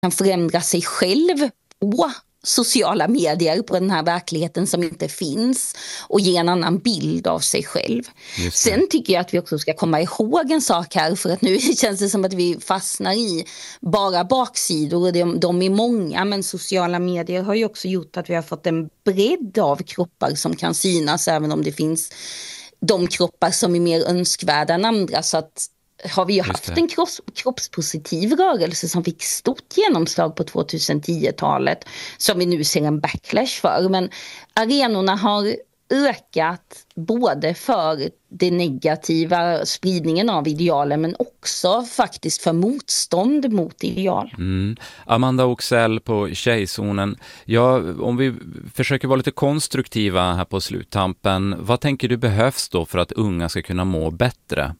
kan förändra sig själv på sociala medier, på den här verkligheten som inte finns, och ge en annan bild av sig själv. Sen tycker jag att vi också ska komma ihåg en sak här, för att nu känns det som att vi fastnar i bara baksidor, och de är många, men sociala medier har ju också gjort att vi har fått en bredd av kroppar som kan synas, även om det finns de kroppar som är mer önskvärda än andra. Så att har vi ju haft en kroppspositiv rörelse som fick stort genomslag på 2010-talet, som vi nu ser en backlash för. Men arenorna har ökat både för det negativa, spridningen av idealen, men också faktiskt för motstånd mot ideal. Amanda Oxell på Tjejzonen. Ja, om vi försöker vara lite konstruktiva här på sluttampen, vad tänker du behövs då för att unga ska kunna må bättre?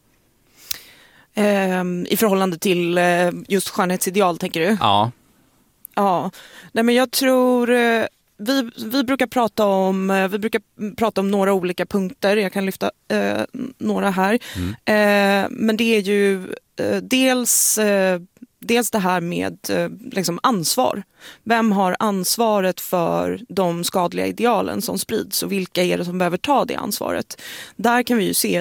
I förhållande till just skönhetsideal, tänker du? Ja. Ja, nej, men jag tror vi brukar prata om några olika punkter. Jag kan lyfta några här. Men det är ju dels det här med liksom ansvar. Vem har ansvaret för de skadliga idealen som sprids, och vilka är det som behöver ta det ansvaret? Där kan vi ju se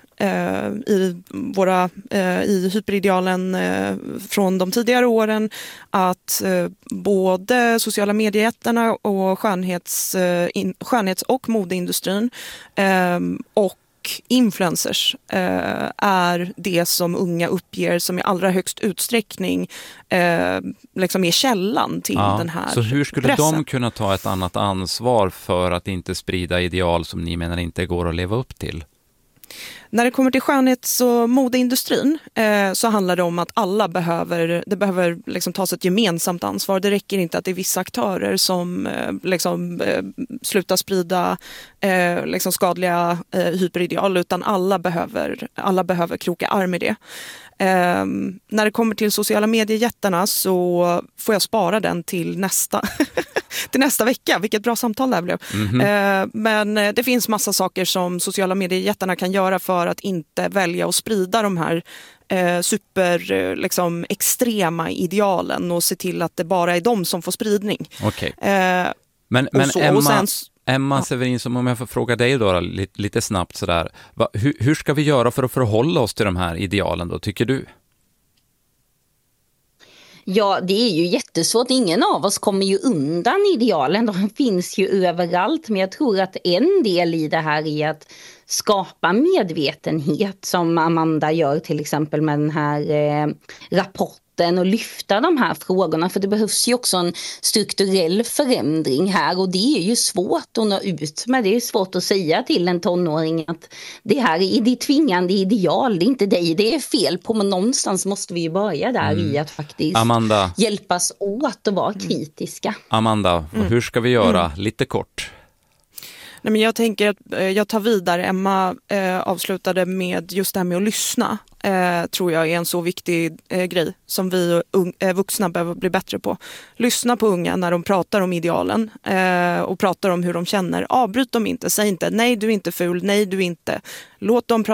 i hyperidealen från de tidigare åren att både sociala mediejättarna och skönhets- och modeindustrin och influencers är det som unga uppger som i allra högst utsträckning liksom är källan till den här Så hur skulle pressen. de kunna ta ett annat ansvar för att inte sprida ideal som ni menar inte går att leva upp till? När det kommer till skönhets- och modeindustrin så handlar det om att alla behöver liksom tas ett gemensamt ansvar. Det räcker inte att det är vissa aktörer som slutar sprida liksom skadliga hyperideal, utan alla behöver kroka arm i det. När det kommer till sociala mediejättarna så får jag spara den till nästa vecka. Vilket bra samtal det här blev. Men det finns massa saker som sociala mediejättarna kan göra för att inte välja att sprida de här extrema idealen och se till att det bara är de som får spridning. Okej. Men Emma Severin, som om jag får fråga dig då lite snabbt sådär. Hur ska vi göra för att förhålla oss till de här idealen då, tycker du? Ja, det är ju jättesvårt. Ingen av oss kommer ju undan idealen. De finns ju överallt. Men jag tror att en del i det här är att skapa medvetenhet, som Amanda gör till exempel med den här rapporten, och lyfta de här frågorna. För det behövs ju också en strukturell förändring här, och det är ju svårt att nå ut med. Det är svårt att säga till en tonåring att det här är ditt tvingande ideal, det är inte dig det är fel på, men någonstans måste vi ju börja där i att faktiskt hjälpas åt och vara kritiska. Amanda, hur ska vi göra? Lite kort. Nej, men jag tänker att jag tar vidare. Emma avslutade med just det här med att lyssna. Tror jag är en så viktig grej som vi vuxna behöver bli bättre på. Lyssna på unga när de pratar om idealen och pratar om hur de känner. Avbryt dem inte, säg inte nej du är inte ful, nej du är inte. Låt dem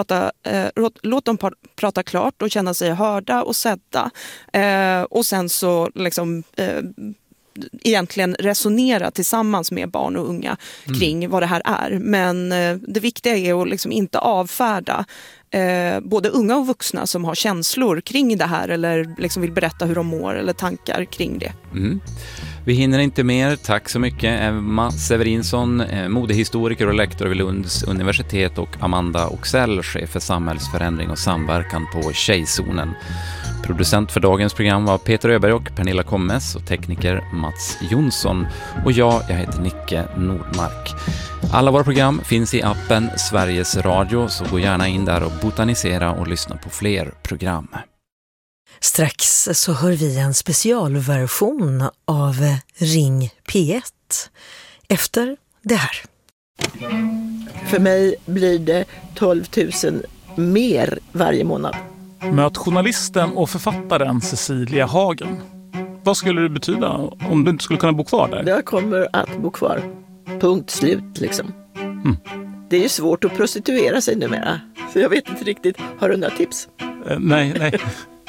prata klart och känna sig hörda och sedda. Och sen så liksom egentligen resonera tillsammans med barn och unga kring vad det här är. Men det viktiga är att liksom inte avfärda både unga och vuxna som har känslor kring det här eller liksom vill berätta hur de mår eller tankar kring det. Vi hinner inte mer. Tack så mycket Emma Severinsson, modehistoriker och lektor vid Lunds universitet, och Amanda Oxell, chef för samhällsförändring och samverkan på Tjejzonen. Producent för dagens program var Peter Öberg och Pernilla Kommes, och tekniker Mats Jonsson. Och jag heter Nicke Nordmark. Alla våra program finns i appen Sveriges Radio, så gå gärna in där och botanisera och lyssna på fler program. Strax så hör vi en specialversion av Ring P1 efter det här. För mig blir det 12 000 mer varje månad. Möt journalisten och författaren Cecilia Hagen. Vad skulle det betyda om du inte skulle kunna bo kvar där? Jag kommer att bo kvar. Punkt slut liksom. Det är ju svårt att prostituera sig numera. Så jag vet inte riktigt. Har du några tips? Nej.